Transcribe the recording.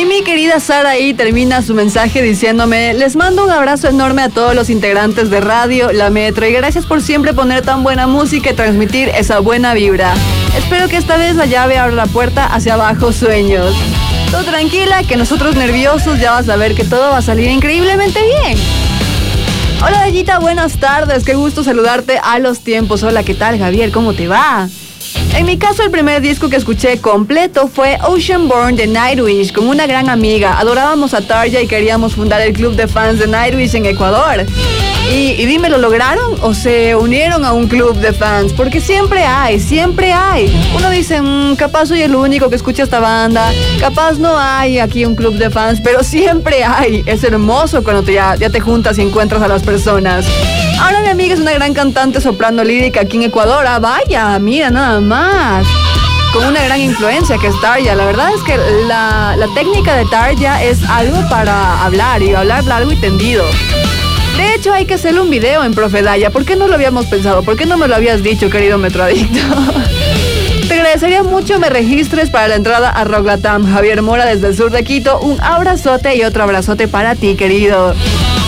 Y mi querida Sara ahí termina su mensaje diciéndome: les mando un abrazo enorme a todos los integrantes de Radio La Metro y gracias por siempre poner tan buena música y transmitir esa buena vibra. Espero que esta vez la llave abra la puerta hacia abajo, sueños. Tú tranquila, que nosotros nerviosos ya vas a ver que todo va a salir increíblemente bien. Hola Dayita, buenas tardes, qué gusto saludarte a los tiempos. Hola, ¿qué tal Javier? ¿Cómo te va? En mi caso, el primer disco que escuché completo fue Oceanborn de Nightwish con una gran amiga. Adorábamos a Tarja y queríamos fundar el club de fans de Nightwish en Ecuador. Y dime, ¿lo lograron o se unieron a un club de fans? Porque siempre hay. Uno dice, capaz soy el único que escucha esta banda, capaz no hay aquí un club de fans, pero siempre hay. Es hermoso cuando ya te juntas y encuentras a las personas. Ahora mi amiga es una gran cantante soprano lírica aquí en Ecuador. Ah, vaya, mira nada más. Con una gran influencia que es Tarja. La verdad es que la técnica de Tarja es algo para hablar y hablar largo y tendido. De hecho, hay que hacerle un video en Profe Daya. ¿Por qué no lo habíamos pensado? ¿Por qué no me lo habías dicho, querido Metroadicto? Te agradecería mucho me registres para la entrada a Rock Latam. Javier Mora desde el sur de Quito. Un abrazote y otro abrazote para ti, querido.